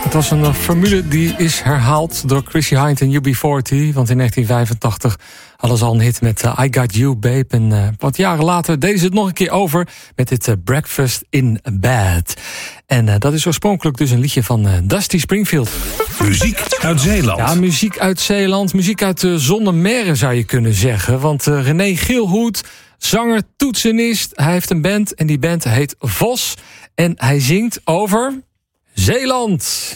Het was een formule die is herhaald door Chrissy Hynde en UB40. Want in 1985 hadden ze al een hit met I Got You, Babe. En wat jaren later deden ze het nog een keer over met dit Breakfast in Bed. En dat is oorspronkelijk dus een liedje van Dusty Springfield. Muziek uit Zeeland. Ja, muziek uit Zeeland. Muziek uit Zonnemerre zou je kunnen zeggen. Want René Gilhoed, zanger, toetsenist. Hij heeft een band en die band heet Vos. En hij zingt over Zeeland.